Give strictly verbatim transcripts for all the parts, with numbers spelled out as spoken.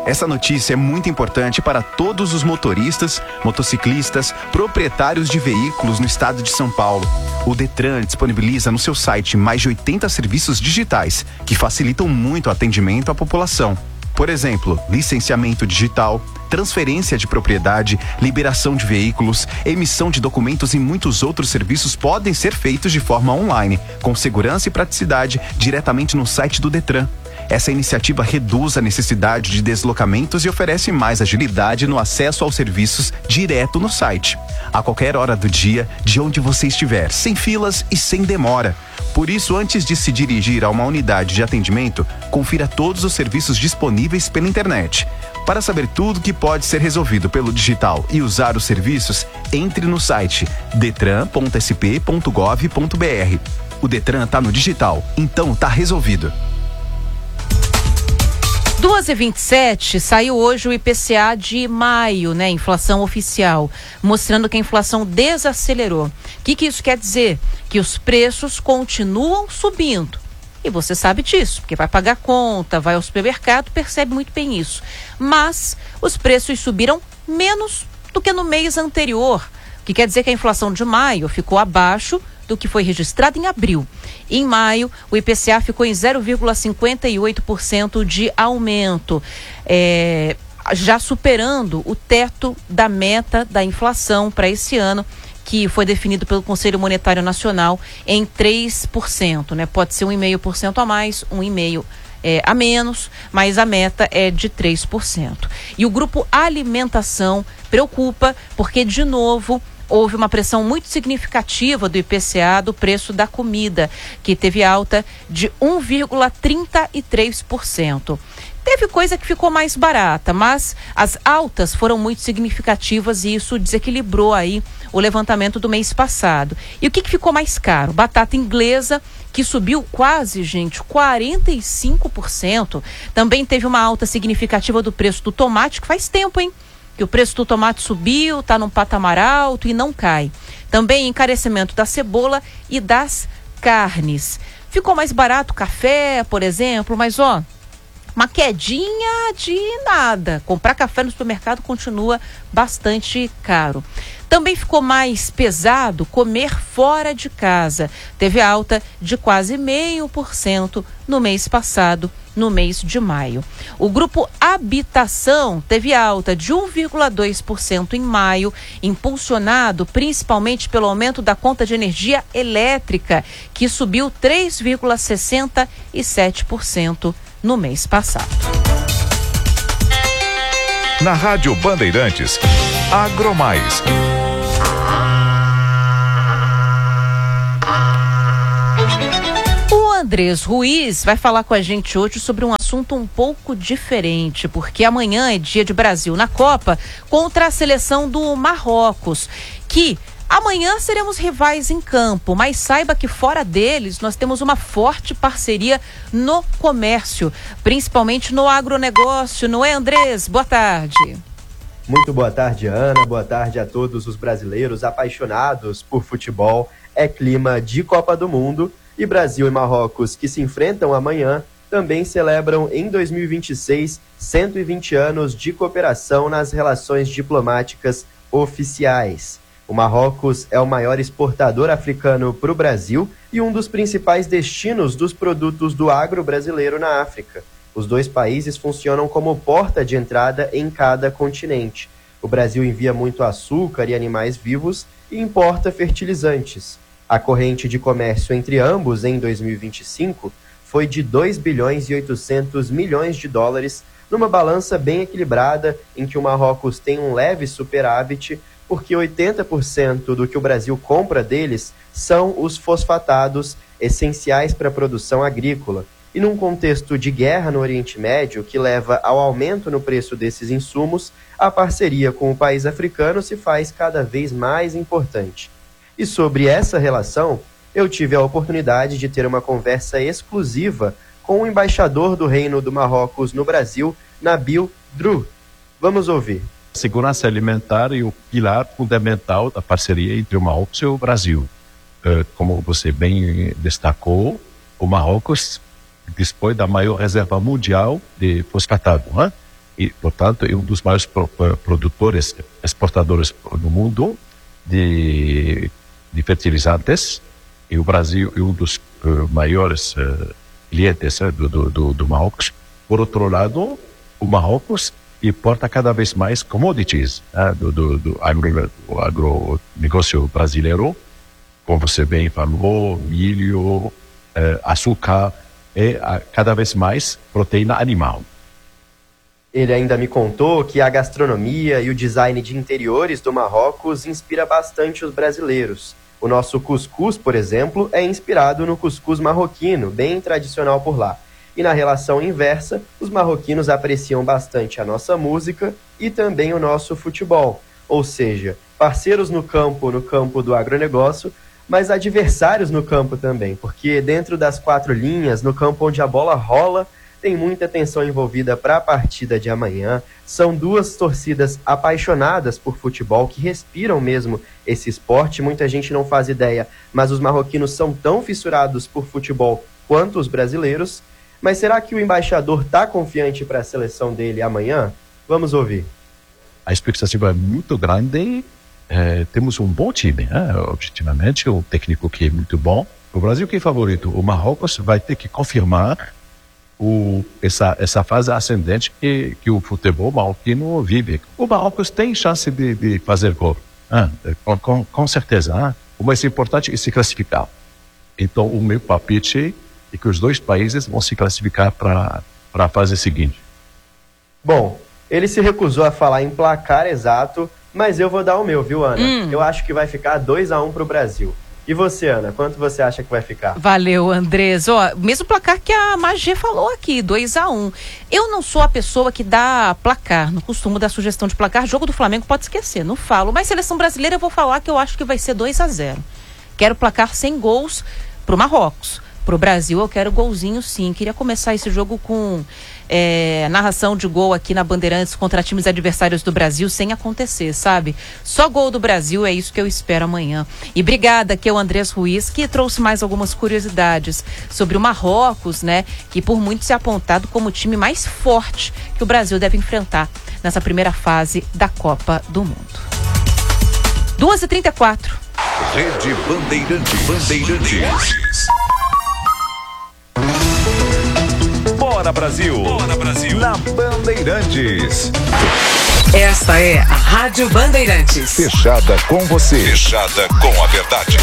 Essa notícia é muito importante para todos os motoristas, motociclistas, proprietários de veículos no estado de São Paulo. O Detran disponibiliza no seu site mais de oitenta serviços digitais que facilitam muito o atendimento à população. Por exemplo, licenciamento digital, transferência de propriedade, liberação de veículos, emissão de documentos e muitos outros serviços podem ser feitos de forma online, com segurança e praticidade, diretamente no site do Detran. Essa iniciativa reduz a necessidade de deslocamentos e oferece mais agilidade no acesso aos serviços direto no site, a qualquer hora do dia, de onde você estiver, sem filas e sem demora. Por isso, antes de se dirigir a uma unidade de atendimento, confira todos os serviços disponíveis pela internet. Para saber tudo que pode ser resolvido pelo digital e usar os serviços, entre no site detran ponto s p ponto gov ponto b r. O Detran está no digital, então está resolvido. duas e vinte e sete, saiu hoje o I P C A de maio, né? Inflação oficial, mostrando que a inflação desacelerou. O que, que isso quer dizer? Que os preços continuam subindo. E você sabe disso, porque vai pagar conta, vai ao supermercado, percebe muito bem isso. Mas os preços subiram menos do que no mês anterior. O que quer dizer que a inflação de maio ficou abaixo do que foi registrado em abril. Em maio, o I P C A ficou em zero vírgula cinquenta e oito por cento de aumento, é, já superando o teto da meta da inflação para esse ano, que foi definido pelo Conselho Monetário Nacional em três por cento, né? Pode ser um vírgula cinco por cento a mais, um vírgula cinco por cento é, a menos, mas a meta é de três por cento. E o grupo Alimentação preocupa porque, de novo, houve uma pressão muito significativa do I P C A do preço da comida, que teve alta de um vírgula trinta e três por cento. Teve coisa que ficou mais barata, mas as altas foram muito significativas e isso desequilibrou aí o levantamento do mês passado. E o que, que ficou mais caro? Batata inglesa, que subiu quase, gente, quarenta e cinco por cento. Também teve uma alta significativa do preço do tomate, que faz tempo, hein? Que o preço do tomate subiu, está num patamar alto e não cai. Também encarecimento da cebola e das carnes. Ficou mais barato o café, por exemplo, mas ó, uma quedinha de nada. Comprar café no supermercado continua bastante caro. Também ficou mais pesado comer fora de casa. Teve alta de quase meio por cento no mês passado, no mês de maio. O grupo Habitação teve alta de um vírgula dois por cento em maio, impulsionado principalmente pelo aumento da conta de energia elétrica, que subiu três vírgula sessenta e sete por cento no mês passado. Na Rádio Bandeirantes, Agromais. O Andrés Ruiz vai falar com a gente hoje sobre um assunto um pouco diferente, porque amanhã é dia de Brasil na Copa contra a seleção do Marrocos, que amanhã seremos rivais em campo, mas saiba que fora deles nós temos uma forte parceria no comércio, principalmente no agronegócio, não é, Andrés? Boa tarde. Muito boa tarde, Ana. Boa tarde a todos os brasileiros apaixonados por futebol. É clima de Copa do Mundo e Brasil e Marrocos, que se enfrentam amanhã, também celebram em dois mil e vinte e seis cento e vinte anos de cooperação nas relações diplomáticas oficiais. O Marrocos é o maior exportador africano para o Brasil e um dos principais destinos dos produtos do agro brasileiro na África. Os dois países funcionam como porta de entrada em cada continente. O Brasil envia muito açúcar e animais vivos e importa fertilizantes. A corrente de comércio entre ambos em dois mil e vinte e cinco foi de dois bilhões e oitocentos milhões de dólares, numa balança bem equilibrada em que o Marrocos tem um leve superávit, porque oitenta por cento do que o Brasil compra deles são os fosfatados essenciais para a produção agrícola. E num contexto de guerra no Oriente Médio, que leva ao aumento no preço desses insumos, a parceria com o país africano se faz cada vez mais importante. E sobre essa relação, eu tive a oportunidade de ter uma conversa exclusiva com o embaixador do Reino do Marrocos no Brasil, Nabil Drou. Vamos ouvir. Segurança alimentar é o pilar fundamental da parceria entre o Marrocos e o Brasil. Como você bem destacou, o Marrocos dispõe da maior reserva mundial de fosfatado, né? e, portanto, é um dos maiores pro, produtores, exportadores no mundo de, de fertilizantes, e o Brasil é um dos uh, maiores uh, clientes uh, do, do, do, do Marrocos. Por outro lado, o Marrocos importa cada vez mais commodities uh, do, do, do, agro, do agronegócio brasileiro, como você bem falou, milho, uh, açúcar e uh, cada vez mais proteína animal. Ele ainda me contou que a gastronomia e o design de interiores do Marrocos inspira bastante os brasileiros. O nosso cuscuz, por exemplo, é inspirado no cuscuz marroquino, bem tradicional por lá. E na relação inversa, os marroquinos apreciam bastante a nossa música e também o nosso futebol. Ou seja, parceiros no campo, no campo do agronegócio, mas adversários no campo também, porque dentro das quatro linhas, no campo onde a bola rola, tem muita tensão envolvida para a partida de amanhã. São duas torcidas apaixonadas por futebol, que respiram mesmo esse esporte. Muita gente não faz ideia, mas os marroquinos são tão fissurados por futebol quanto os brasileiros. Mas será que o embaixador está confiante para a seleção dele amanhã? Vamos ouvir. A expectativa é muito grande. É, temos um bom time, né? Objetivamente, um técnico que é muito bom. O Brasil que é favorito. O Marrocos vai ter que confirmar O, essa, essa fase ascendente que, que o futebol marroquino vive. O Marrocos tem chance de, de fazer gol, ah, com, com, com certeza. Ah. O mais importante é se classificar. Então, o meu palpite é que os dois países vão se classificar para a fase seguinte. Bom, ele se recusou a falar em placar exato, mas eu vou dar o meu, viu, Ana? Hum. Eu acho que vai ficar dois a um para o Brasil. E você, Ana, quanto você acha que vai ficar? Valeu, Andrés. Ó, mesmo placar que a Magê falou aqui, dois a um. Eu não sou a pessoa que dá placar, não costumo dar sugestão de placar. Jogo do Flamengo pode esquecer, não falo. Mas seleção brasileira eu vou falar que eu acho que vai ser dois a zero. Quero placar sem gols pro Marrocos. Pro Brasil eu quero golzinho sim. Queria começar esse jogo com é, narração de gol aqui na Bandeirantes contra times adversários do Brasil sem acontecer, sabe? Só gol do Brasil, é isso que eu espero amanhã. E obrigada que é o Andrés Ruiz, que trouxe mais algumas curiosidades sobre o Marrocos, né? Que por muitos é apontado como o time mais forte que o Brasil deve enfrentar nessa primeira fase da Copa do Mundo. duas e trinta e quatro. Rede Bandeirantes. Bandeirantes. Bora Brasil! Bora Brasil! Na Bandeirantes. Esta é a Rádio Bandeirantes. Fechada com você. Fechada com a verdade.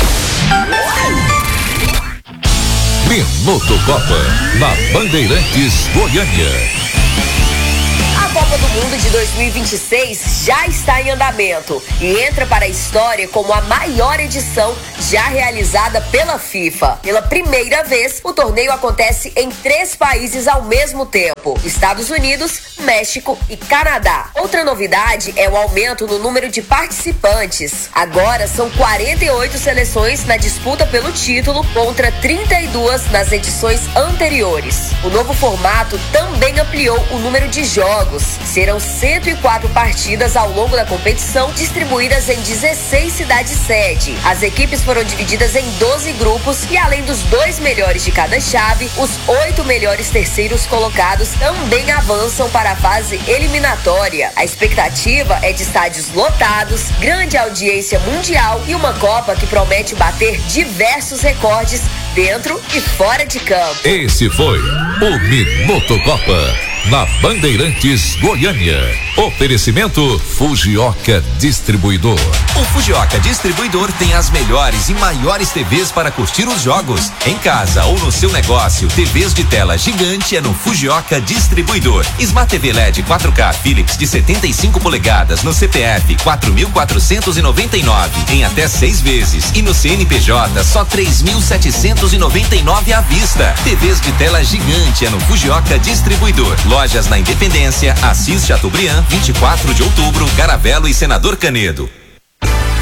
Minuto Copa, na Bandeirantes Goiânia. A Copa do Mundo de dois mil e vinte e seis já está em andamento e entra para a história como a maior edição já realizada pela FIFA. Pela primeira vez, o torneio acontece em três países ao mesmo tempo: Estados Unidos, México e Canadá. Outra novidade é o aumento no número de participantes. Agora são quarenta e oito seleções na disputa pelo título contra trinta e duas nas edições anteriores. O novo formato também ampliou o número de jogos. Serão cento e quatro partidas ao longo da competição, distribuídas em dezesseis cidades-sede. As equipes foram divididas em doze grupos e, além dos dois melhores de cada chave, os oito melhores terceiros colocados também avançam para a fase eliminatória. A expectativa é de estádios lotados, grande audiência mundial e uma Copa que promete bater diversos recordes dentro e fora de campo. Esse foi o Minuto Copa na Bandeirantes Goiânia. Oferecimento Fujioka Distribuidor. O Fujioka Distribuidor tem as melhores e maiores T Vs para curtir os jogos. Em casa ou no seu negócio, T Vs de tela gigante é no Fujioka Distribuidor. Smart T V L E D quatro K Philips de setenta e cinco polegadas no C P F quatro mil quatrocentos e noventa e nove em até seis vezes e no C N P J só três mil setecentos e noventa e nove à vista. T Vs de tela gigante é no Fujioka Distribuidor. Lojas na Independência, Assis Chateaubriand, vinte e quatro de outubro, Garavelo e Senador Canedo.